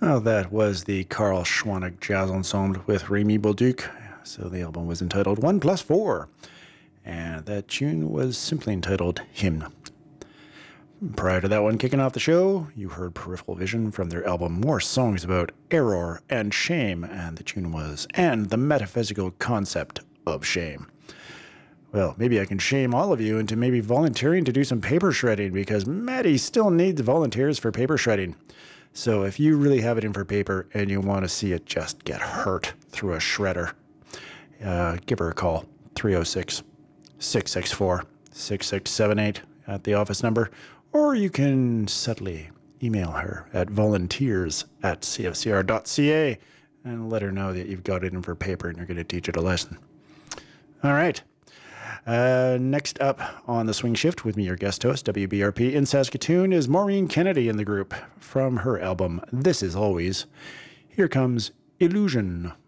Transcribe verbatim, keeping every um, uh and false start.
Well, that was the Carl Schwanek Jazz Ensemble with Rémi Bolduc. So the album was entitled One Plus Four, and that tune was simply entitled Hymn. Prior to that one kicking off the show, you heard Peripheral Vision from their album More Songs About Error and Shame, and the tune was And the Metaphysical Concept of Shame. Well, maybe I can shame all of you into maybe volunteering to do some paper shredding, because Maddie still needs volunteers for paper shredding. So if you really have it in for paper and you want to see it just get hurt through a shredder, uh, give her a call, three oh six, six six four, six six seven eight at the office number, or you can subtly email her at volunteers at c f c r dot c a and let her know that you've got it in for paper and you're going to teach it a lesson. All right. Uh, next up on the Swing Shift with me, your guest host, W B R P in Saskatoon, is Maureen Kennedy in the group from her album This Is Always. Here comes Illusion.